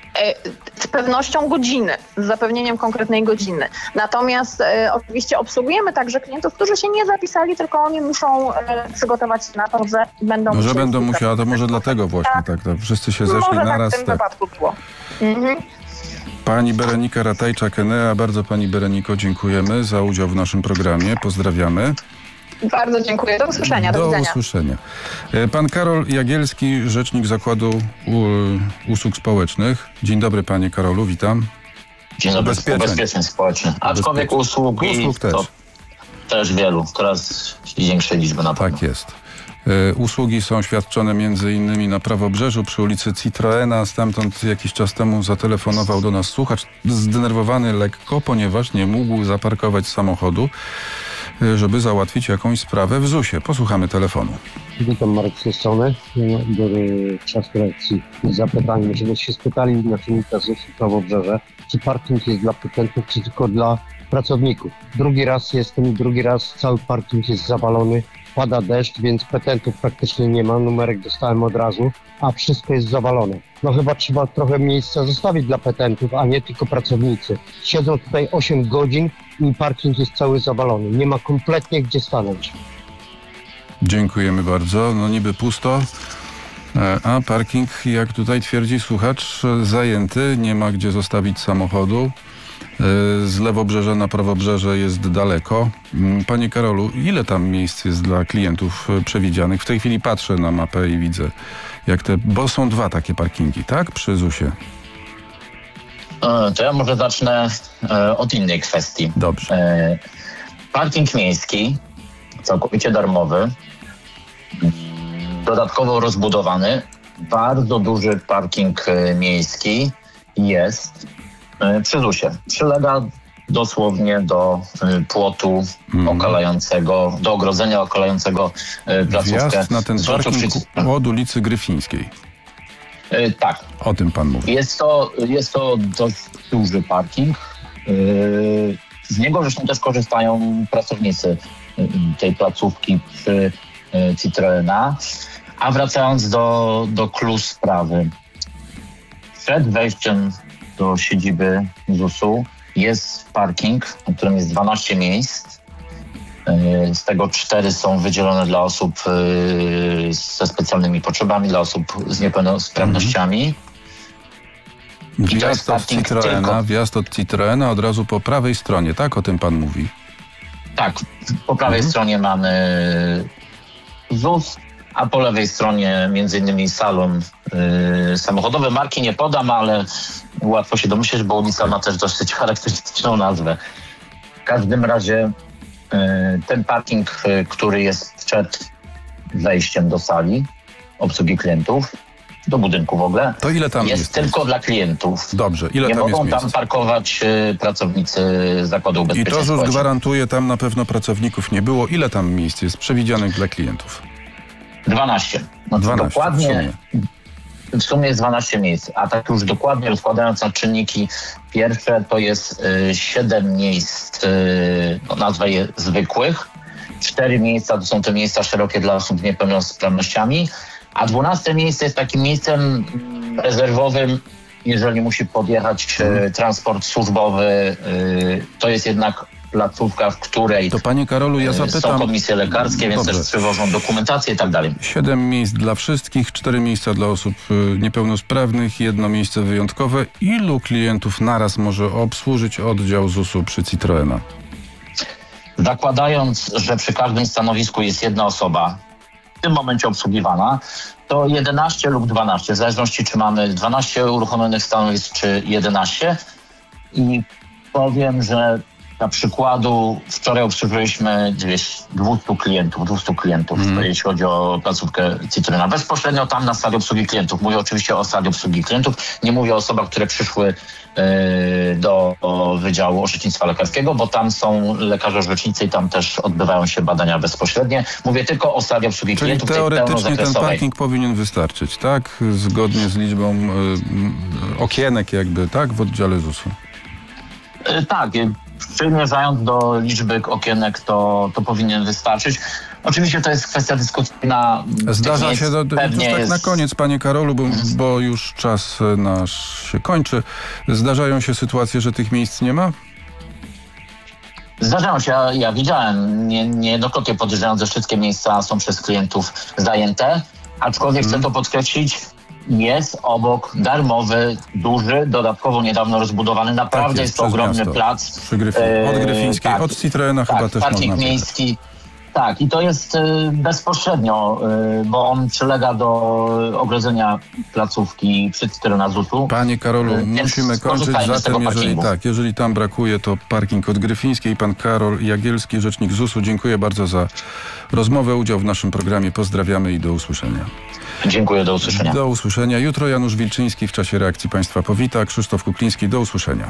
Z pewnością godziny, z zapewnieniem konkretnej godziny. Natomiast oczywiście obsługujemy także klientów, którzy się nie zapisali, tylko oni muszą przygotować się na to, że będą musieli.
Że będą musieli, to może dlatego właśnie tak wszyscy się zeszli naraz.
W tym wypadku było.
Pani Berenika Ratajczak-Enea, bardzo pani Bereniko dziękujemy za udział w naszym programie. Pozdrawiamy.
Bardzo dziękuję. Do usłyszenia. Do widzenia.
Do usłyszenia. Pan Karol Jagielski, rzecznik Zakładu Usług Społecznych. Dzień dobry panie Karolu, witam.
Dzień dobry, ubezpieczeń społecznych. Aczkolwiek usług też. To też wielu, coraz większej liczby na pewno.
Tak jest. Usługi są świadczone między innymi na Prawobrzeżu przy ulicy Citroena. Stamtąd jakiś czas temu zatelefonował do nas słuchacz, zdenerwowany lekko, ponieważ nie mógł zaparkować samochodu, żeby załatwić jakąś sprawę w ZUS-ie. Posłuchamy telefonu.
Witam, Marek z tej strony. Czas reakcji. Zapytanie, żeby się spytali naczelnika ZUS-u Prawobrzeże, czy parking jest dla petentów, czy tylko dla pracowników. Drugi raz cały parking jest zawalony. Pada deszcz, więc petentów praktycznie nie ma. Numerek dostałem od razu, a wszystko jest zawalone. No chyba trzeba trochę miejsca zostawić dla petentów, a nie tylko pracownicy. Siedzą tutaj 8 godzin i parking jest cały zawalony. Nie ma kompletnie gdzie stanąć.
Dziękujemy bardzo. No niby pusto, a parking, jak tutaj twierdzi słuchacz, zajęty. Nie ma gdzie zostawić samochodu. Z Lewobrzeża na Prawobrzeże jest daleko. Panie Karolu, ile tam miejsc jest dla klientów przewidzianych? W tej chwili patrzę na mapę i widzę, bo są 2 takie parkingi, tak? Przy ZUS-ie.
To ja może zacznę od innej kwestii.
Dobrze.
Parking miejski, całkowicie darmowy, dodatkowo rozbudowany, bardzo duży parking miejski jest przy ZUS-ie. Przylega dosłownie do płotu okalającego, do ogrodzenia okalającego placówkę.
Wjazd na ten parking od ulicy Gryfińskiej.
Tak.
O tym pan mówi.
Jest to dość duży parking. Z niego zresztą też korzystają pracownicy tej placówki przy Citroena. A wracając do clou sprawy. Przed wejściem do siedziby ZUS-u jest parking, w którym jest 12 miejsc. Z tego 4 są wydzielone dla osób ze specjalnymi potrzebami, dla osób z niepełnosprawnościami.
Wjazd od Citroena od razu po prawej stronie, tak? O tym pan mówi.
Tak, po prawej stronie mamy ZUS, a po lewej stronie między innymi salon samochodowy. Marki nie podam, ale łatwo się domyśleć, bo ulica ma też dosyć charakterystyczną nazwę. W każdym razie ten parking, który jest przed wejściem do sali obsługi klientów, do budynku w ogóle,
to ile tam
jest tylko dla klientów.
Dobrze, ile
nie
tam
mogą
jest
tam parkować pracownicy Zakładu Ubezpieczeń
Społecznych. I to ZUS gwarantuje, tam na pewno pracowników nie było. Ile tam miejsc jest przewidzianych dla klientów?
12. No
12
dokładnie. W sumie jest 12 miejsc, a tak już dokładnie rozkładając na czynniki pierwsze, to jest 7 miejsc, nazwę je zwykłych, 4 miejsca to są te miejsca szerokie dla osób z niepełnosprawnościami, a 12 miejsce jest takim miejscem rezerwowym, jeżeli musi podjechać transport służbowy, to jest jednak placówka, w której
to panie Karolu, ja zapytam,
są komisje lekarskie, więc też przywożą dokumentację i tak dalej.
7 miejsc dla wszystkich, 4 miejsca dla osób niepełnosprawnych, 1 miejsce wyjątkowe. Ilu klientów naraz może obsłużyć oddział ZUS-u przy Citroena?
Zakładając, że przy każdym stanowisku jest 1 osoba w tym momencie obsługiwana, to 11 lub 12, w zależności czy mamy 12 uruchomionych stanowisk, czy 11. I powiem, że na przykładu wczoraj obsłużyliśmy 200 klientów, jeśli chodzi o placówkę Citroena. Bezpośrednio tam na sali obsługi klientów. Mówię oczywiście o sali obsługi klientów. Nie mówię o osobach, które przyszły do Wydziału Orzecznictwa Lekarskiego, bo tam są lekarze orzecznicy i tam też odbywają się badania bezpośrednie. Mówię tylko o sali obsługi klientów.
Czyli teoretycznie ten parking powinien wystarczyć, tak? Zgodnie z liczbą okienek jakby, tak? W oddziale ZUS-u.
Tak, przymierzając do liczby okienek, to powinien wystarczyć. Oczywiście to jest kwestia dyskusyjna.
Zdarza się, tak na koniec, panie Karolu, bo już czas nasz się kończy. Zdarzają się sytuacje, że tych miejsc nie ma?
Zdarzają się, ja widziałem. Niejednokrotnie podejrzewam, że wszystkie miejsca są przez klientów zajęte, aczkolwiek chcę to podkreślić, jest obok darmowy, duży, dodatkowo niedawno rozbudowany. Naprawdę tak jest to ogromny plac.
Od Gryfińskiej, od Citroena chyba też
parking
można
miejski. Tak, i to jest bezpośrednio, bo on przylega do ogrodzenia placówki przy Citroena ZUS-u.
Panie Karolu, musimy kończyć, zatem jeżeli tam brakuje, to parking od Gryfińskiej. Pan Karol Jagielski, rzecznik ZUS-u, dziękuję bardzo za rozmowę, udział w naszym programie. Pozdrawiamy i do usłyszenia.
Dziękuję, do usłyszenia.
Do usłyszenia. Jutro Janusz Wilczyński w czasie reakcji Państwa powita. Krzysztof Kukliński, do usłyszenia.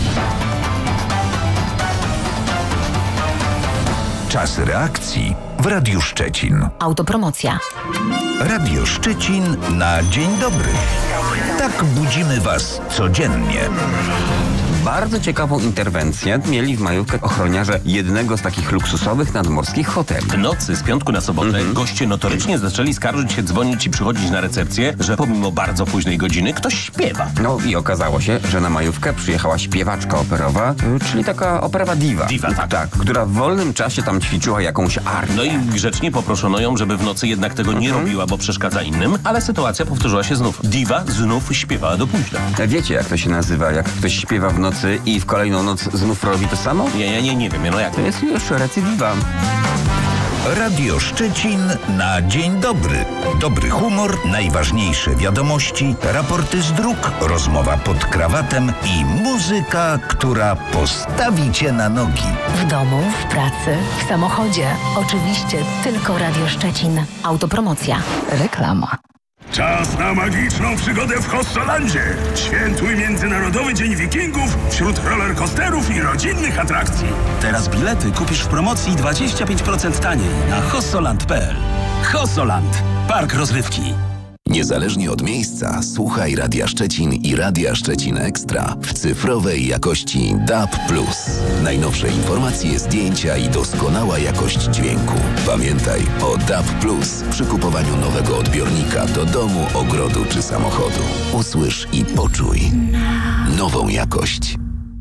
Czas reakcji w Radiu Szczecin.
Autopromocja.
Radio Szczecin na dzień dobry. Tak budzimy Was codziennie.
Bardzo ciekawą interwencję mieli w majówkę ochroniarze jednego z takich luksusowych nadmorskich hoteli.
W nocy z piątku na sobotę goście notorycznie zaczęli skarżyć się, dzwonić i przychodzić na recepcję, że pomimo bardzo późnej godziny ktoś śpiewa.
No i okazało się, że na majówkę przyjechała śpiewaczka operowa, czyli taka operowa diva.
Diva, tak.
Która w wolnym czasie tam ćwiczyła jakąś armię.
No i grzecznie poproszono ją, żeby w nocy jednak tego nie robiła, bo przeszkadza innym, ale sytuacja powtórzyła się znów. Diva znów śpiewała do późna.
Wiecie, jak to się nazywa, jak ktoś śpiewa w nocy i w kolejną noc znów robi to samo?
Ja nie wiem, no jak?
To jest już recydywa.
Radio Szczecin na dzień dobry. Dobry humor, najważniejsze wiadomości, raporty z dróg, rozmowa pod krawatem i muzyka, która postawi cię na nogi.
W domu, w pracy, w samochodzie. Oczywiście tylko Radio Szczecin. Autopromocja. Reklama.
Czas na magiczną przygodę w Hossolandzie. Świętuj Międzynarodowy Dzień Wikingów wśród rollercoasterów i rodzinnych atrakcji.
Teraz bilety kupisz w promocji 25% taniej na hossoland.pl. Hossoland. Park rozrywki.
Niezależnie od miejsca, słuchaj Radia Szczecin i Radia Szczecin Ekstra w cyfrowej jakości DAB+. Najnowsze informacje, zdjęcia i doskonała jakość dźwięku. Pamiętaj o DAB+ przy kupowaniu nowego odbiornika do domu, ogrodu czy samochodu. Usłysz i poczuj nową jakość.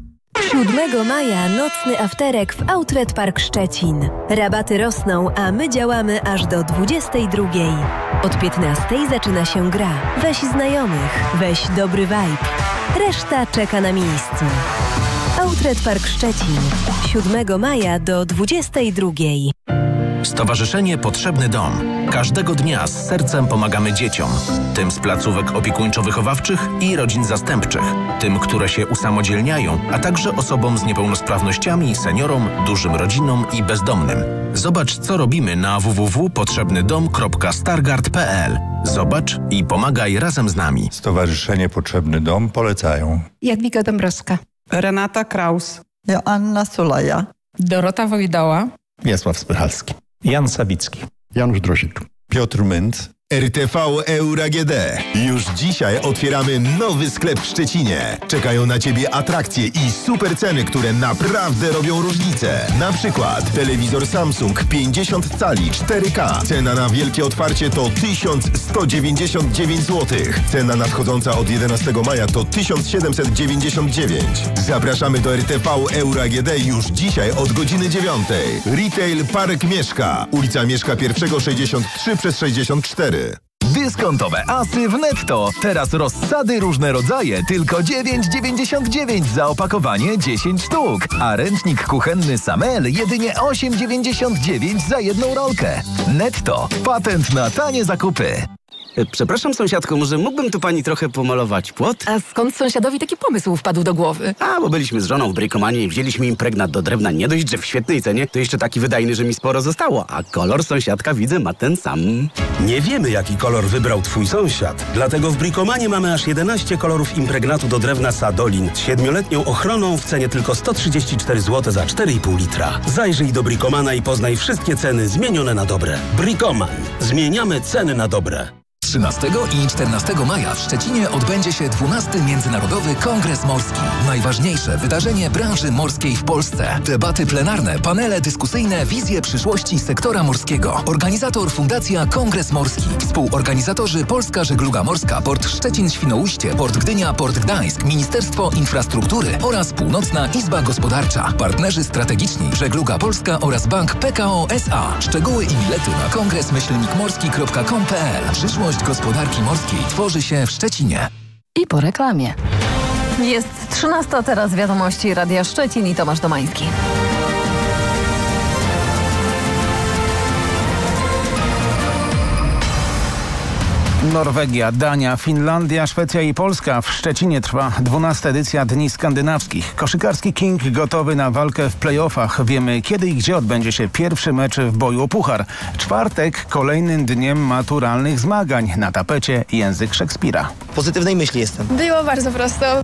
7 maja nocny afterek w Outlet Park Szczecin. Rabaty rosną, a my działamy aż do 22. Od 15 zaczyna się gra. Weź znajomych, weź dobry vibe. Reszta czeka na miejscu. Outlet Park Szczecin. 7 maja do 22.
Stowarzyszenie Potrzebny Dom. Każdego dnia z sercem pomagamy dzieciom. Tym z placówek opiekuńczo-wychowawczych i rodzin zastępczych. Tym, które się usamodzielniają, a także osobom z niepełnosprawnościami, seniorom, dużym rodzinom i bezdomnym. Zobacz, co robimy na www.potrzebnydom.stargard.pl. Zobacz i pomagaj razem z nami.
Stowarzyszenie Potrzebny Dom polecają
Jadwiga Dąbrowska,
Renata Kraus,
Joanna Sulaja,
Dorota Wojdoła,
Wiesław Spychalski, Jan Sawicki, Janusz Drosik, Piotr Mynd.
RTV Euro AGD. Już dzisiaj otwieramy nowy sklep w Szczecinie. Czekają na Ciebie atrakcje i super ceny, które naprawdę robią różnicę. Na przykład telewizor Samsung 50 cali 4K. Cena na wielkie otwarcie to 1199 zł. Cena nadchodząca od 11 maja to 1799. Zapraszamy do RTV Euro AGD już dzisiaj od godziny 9. Retail Park Mieszka. Ulica Mieszka I 63/64.
Dyskontowe asy w Netto. Teraz rozsady różne rodzaje, tylko 9,99 za opakowanie 10 sztuk. A ręcznik kuchenny Samel jedynie 8,99 za jedną rolkę. Netto. Patent na tanie zakupy.
Przepraszam, sąsiadko, może mógłbym tu pani trochę pomalować płot?
A skąd sąsiadowi taki pomysł wpadł do głowy?
Bo byliśmy z żoną w Brikomanie i wzięliśmy impregnat do drewna. Nie dość, że w świetnej cenie, to jeszcze taki wydajny, że mi sporo zostało. A kolor sąsiadka, widzę, ma ten sam.
Nie wiemy, jaki kolor wybrał twój sąsiad. Dlatego w Brikomanie mamy aż 11 kolorów impregnatu do drewna Sadolin z 7-letnią ochroną w cenie tylko 134 zł za 4,5 litra. Zajrzyj do Brikomana i poznaj wszystkie ceny zmienione na dobre. Brikoman. Zmieniamy ceny na dobre.
13 i 14 maja w Szczecinie odbędzie się 12. Międzynarodowy Kongres Morski. Najważniejsze wydarzenie branży morskiej w Polsce. Debaty plenarne, panele dyskusyjne, wizje przyszłości sektora morskiego. Organizator Fundacja Kongres Morski. Współorganizatorzy Polska Żegluga Morska, Port Szczecin-Świnoujście, Port Gdynia, Port Gdańsk, Ministerstwo Infrastruktury oraz Północna Izba Gospodarcza. Partnerzy strategiczni Żegluga Polska oraz Bank PKO SA. Szczegóły i bilety na kongres-morski.com.pl. Przyszłość gospodarki morskiej tworzy się w Szczecinie.
I po reklamie.
Jest 13, teraz wiadomości Radia Szczecin i Tomasz Domański.
Norwegia, Dania, Finlandia, Szwecja i Polska. W Szczecinie trwa 12. edycja Dni Skandynawskich. Koszykarski King gotowy na walkę w play-offach. Wiemy, kiedy i gdzie odbędzie się pierwszy mecz w boju o puchar. Czwartek kolejnym dniem maturalnych zmagań. Na tapecie język Szekspira.
Pozytywnej myśli jestem.
Było bardzo prosto.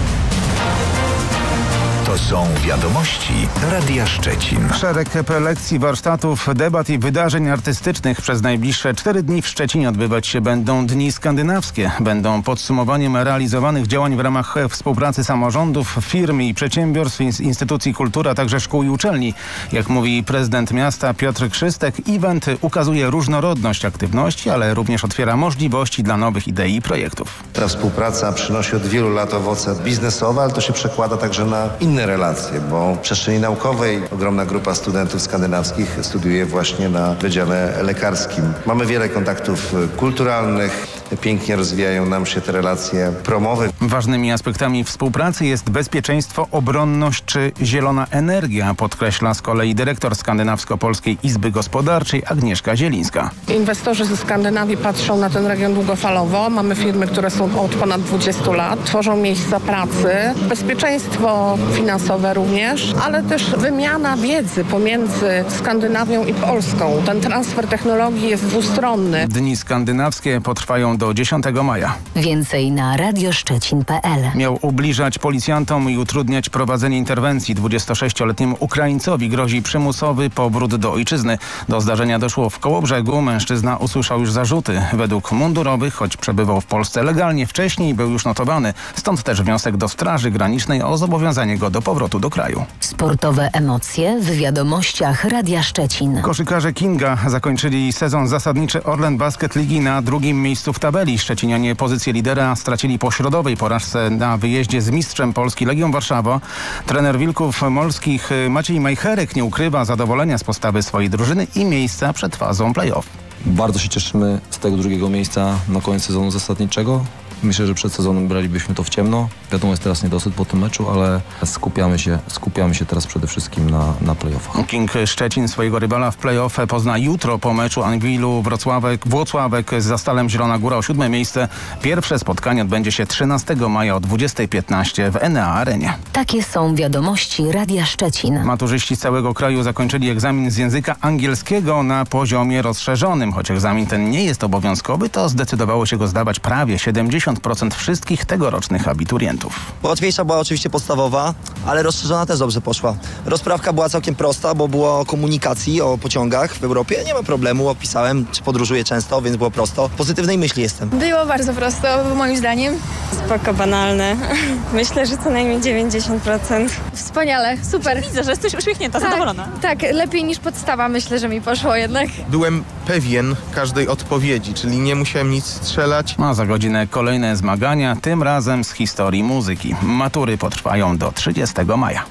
To są wiadomości Radia Szczecin.
Szereg prelekcji, warsztatów, debat i wydarzeń artystycznych. Przez najbliższe 4 dni w Szczecinie odbywać się będą Dni Skandynawskie. Będą podsumowaniem realizowanych działań w ramach współpracy samorządów, firm i przedsiębiorstw, instytucji kultury, a także szkół i uczelni. Jak mówi prezydent miasta Piotr Krzystek, event ukazuje różnorodność aktywności, ale również otwiera możliwości dla nowych idei i projektów.
Ta współpraca przynosi od wielu lat owoce biznesowe, ale to się przekłada także na inne relacje, bo w przestrzeni naukowej ogromna grupa studentów skandynawskich studiuje właśnie na Wydziale Lekarskim. Mamy wiele kontaktów kulturalnych, pięknie rozwijają nam się te relacje promowe.
Ważnymi aspektami współpracy jest bezpieczeństwo, obronność czy zielona energia, podkreśla z kolei dyrektor Skandynawsko-Polskiej Izby Gospodarczej Agnieszka Zielińska.
Inwestorzy ze Skandynawii patrzą na ten region długofalowo. Mamy firmy, które są od ponad 20 lat, tworzą miejsca pracy, bezpieczeństwo finansowe również, ale też wymiana wiedzy pomiędzy Skandynawią i Polską. Ten transfer technologii jest dwustronny.
Dni skandynawskie potrwają do 10 maja.
Więcej na radioszczecin.pl.
Miał ubliżać policjantom i utrudniać prowadzenie interwencji. 26-letniemu Ukraińcowi grozi przymusowy powrót do ojczyzny. Do zdarzenia doszło w Kołobrzegu. Mężczyzna usłyszał już zarzuty. Według mundurowych, choć przebywał w Polsce legalnie wcześniej, był już notowany. Stąd też wniosek do Straży Granicznej o zobowiązanie go do powrotu do kraju.
Sportowe emocje w wiadomościach Radia Szczecin.
Koszykarze Kinga zakończyli sezon zasadniczy Orlen Basket Ligi na drugim miejscu w tabeli. Szczecinianie pozycję lidera stracili po środowej porażce na wyjeździe z mistrzem Polski Legią Warszawa. Trener Wilków Molskich Maciej Majcherek nie ukrywa zadowolenia z postawy swojej drużyny i miejsca przed fazą play-off.
Bardzo się cieszymy z tego drugiego miejsca na koniec sezonu zasadniczego. Myślę, że przed sezonem bralibyśmy to w ciemno. Wiadomo, jest teraz niedosyt po tym meczu, ale skupiamy się teraz przede wszystkim na play-offach.
King Szczecin swojego rywala w play-off pozna jutro po meczu Anwilu Włocławek z Zastalem Zielona Góra o 7. miejsce. Pierwsze spotkanie odbędzie się 13 maja o 20:15 w Enea Arenie.
Takie są wiadomości Radia Szczecin.
Maturzyści z całego kraju zakończyli egzamin z języka angielskiego na poziomie rozszerzonym. Choć egzamin ten nie jest obowiązkowy, to zdecydowało się go zdawać prawie 70% wszystkich tegorocznych abiturientów.
Łatwiejsza była oczywiście podstawowa, ale rozszerzona też dobrze poszła. Rozprawka była całkiem prosta, bo było o komunikacji, o pociągach w Europie. Nie ma problemu, opisałem, czy podróżuję często, więc było prosto. Pozytywnej myśli jestem.
Było bardzo prosto, moim zdaniem.
Spoko, banalne. Myślę, że co najmniej 90%.
Wspaniale, super.
Widzę, że jesteś uśmiechnięta, zadowolona.
Tak, lepiej niż podstawa, myślę, że mi poszło jednak.
Byłem pewien każdej odpowiedzi, czyli nie musiałem nic strzelać.
A za godzinę kolejne zmagania, tym razem z historii muzyki. Matury potrwają do 30 maja.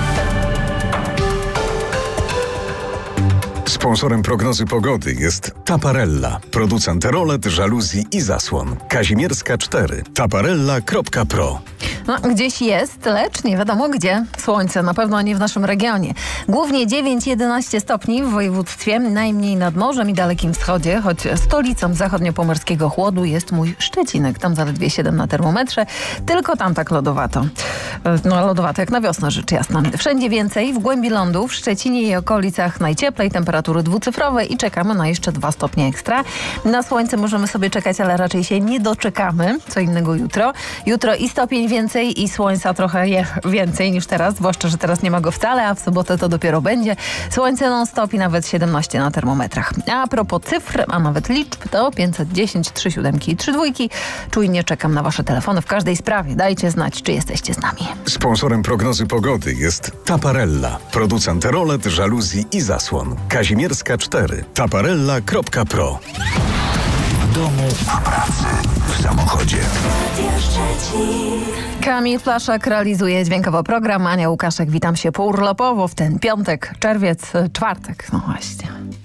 Sponsorem prognozy pogody jest Taparella, producent rolet, żaluzji i zasłon. Kazimierska 4. Taparella.pro.
No, gdzieś jest, lecz nie wiadomo gdzie. Słońce na pewno nie w naszym regionie. Głównie 9-11 stopni w województwie, najmniej nad morzem i Dalekim Wschodzie, choć stolicą zachodniopomorskiego chłodu jest mój Szczecinek. Tam zaledwie 7 na termometrze, tylko tam tak lodowato. No lodowato jak na wiosnę, rzecz jasna. Wszędzie więcej, w głębi lądu, w Szczecinie i okolicach najcieplej, temperatury dwucyfrowe i czekamy na jeszcze 2 stopnie ekstra. Na słońce możemy sobie czekać, ale raczej się nie doczekamy. Co innego jutro. Jutro i stopień więcej i słońca trochę więcej niż teraz, zwłaszcza, że teraz nie ma go wcale, a w sobotę to dopiero będzie. Słońce non-stop i nawet 17 na termometrach. A propos cyfr, a nawet liczb, to 510, 3 siódemki i 3 dwójki. Czujnie czekam na wasze telefony w każdej sprawie. Dajcie znać, czy jesteście z nami.
Sponsorem prognozy pogody jest Taparella, producent rolet, żaluzji i zasłon. Kazimierska 4. Taparella.pro.
W domu, w pracy, w samochodzie.
Kamil Flaszak realizuje dźwiękowo program. Ania Łukaszek, witam się pourlopowo w ten piątek, czerwiec, czwartek. No właśnie.